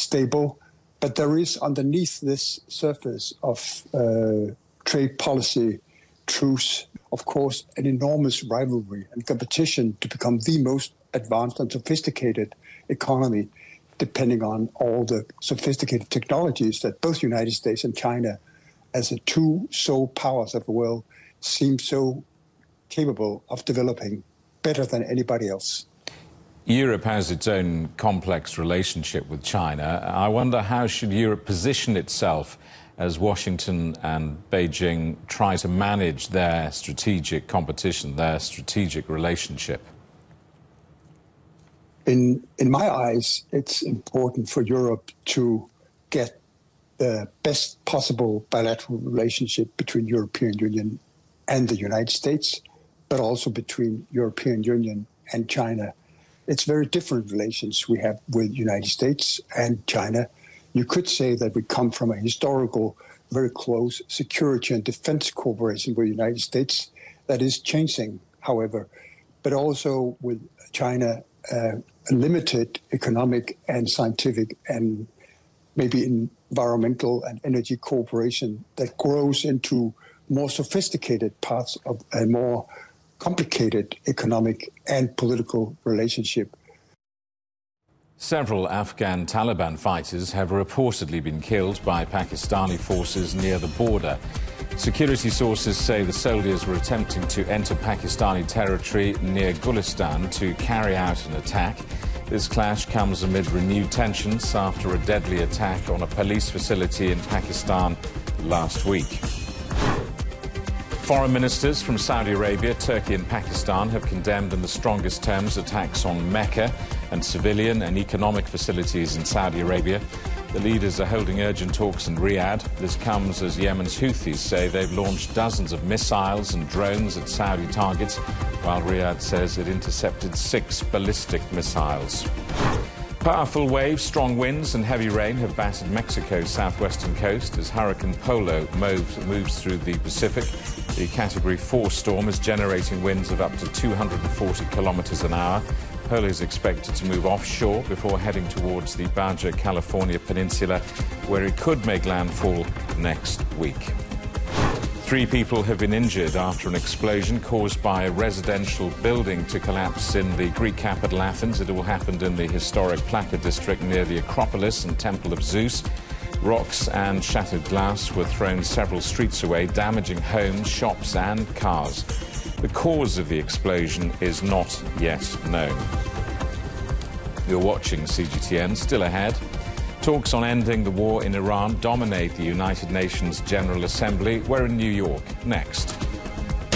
stable, but there is underneath this surface of trade policy truce, of course, an enormous rivalry and competition to become the most advanced and sophisticated economy, depending on all the sophisticated technologies that both United States and China, as the two sole powers of the world, seem so capable of developing better than anybody else. Europe has its own complex relationship with China. I wonder, how should Europe position itself as Washington and Beijing try to manage their strategic competition, their strategic relationship? In my eyes, it's important for Europe to get the best possible bilateral relationship between European Union and the United States, but also between European Union and China. It's very different relations we have with United States and China. You could say that we come from a historical, very close security and defense cooperation with the United States that is changing, however, but also with China, a limited economic and scientific and maybe environmental and energy cooperation that grows into more sophisticated parts of a more complicated economic and political relationship. Several Afghan Taliban fighters have reportedly been killed by Pakistani forces near the border. Security sources say the soldiers were attempting to enter Pakistani territory near Gulistan to carry out an attack. This clash comes amid renewed tensions after a deadly attack on a police facility in Pakistan last week. Foreign ministers from Saudi Arabia, Turkey and Pakistan have condemned in the strongest terms attacks on Mecca and civilian and economic facilities in Saudi Arabia. The leaders are holding urgent talks in Riyadh. This comes as Yemen's Houthis say they've launched dozens of missiles and drones at Saudi targets, while Riyadh says it intercepted 6 ballistic missiles. Powerful waves, strong winds and heavy rain have battered Mexico's southwestern coast as Hurricane Polo moves through the Pacific. The Category 4 storm is generating winds of up to 240 kilometers an hour. Polo is expected to move offshore before heading towards the Baja California Peninsula, where it could make landfall next week. 3 people have been injured after an explosion caused by a residential building to collapse in the Greek capital Athens. It all happened in the historic Plaka district near the Acropolis and Temple of Zeus. Rocks and shattered glass were thrown several streets away, damaging homes, shops and cars. The cause of the explosion is not yet known. You're watching CGTN. Still ahead, talks on ending the war in Iran dominate the United Nations General Assembly. We're in New York. Next.